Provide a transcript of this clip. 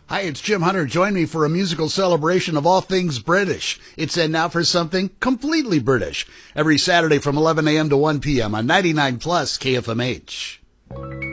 Hi, it's Jim Hunter. Join me for a musical celebration of all things British. It's And Now for Something Completely British. Every Saturday from 11 a.m. to 1 p.m. on 99 Plus KFMH.